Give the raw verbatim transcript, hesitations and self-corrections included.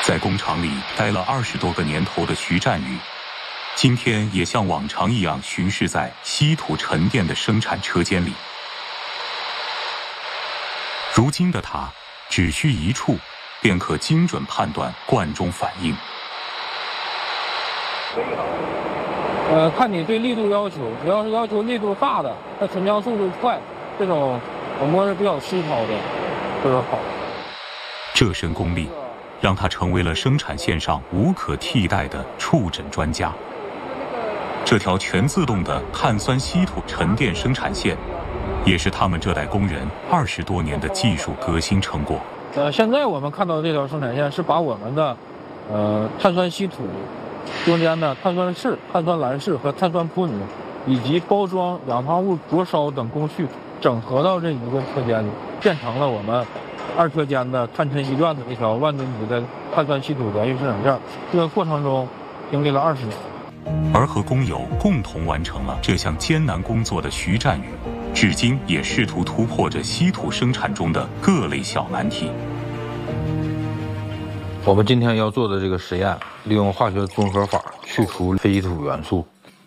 在工厂里待了二十多个年头的徐占宇，今天也像往常一样巡视在稀土沉淀的生产车间里。如今的他只需一触，便可精准判断罐中反应。 呃，看你对力度要求，只要是要求力度大的，它沉降速度快，这种我摸是比较粗糙的，就是好。 这身功力，让他成为了生产线上无可替代的触诊专家。这条全自动的碳酸稀土沉淀生产线，也是他们这代工人二十多年的技术革新成果。 呃，现在我们看到的这条生产线是把我们的，呃，碳酸稀土中间的碳酸室、碳酸蓝室和碳酸普铂，以及包装、氧化物灼烧等工序整合到这一个车间里，建成了我们二车间的碳沉一段的一条万吨级的碳酸稀土连续生产线。这个过程中经历了二十年。 而和工友共同完成了这项艰难工作的徐占宇，至今也试图突破着稀土生产中的各类小难题。 我们今天要做的这个实验，利用化学综合法去除非稀土元素。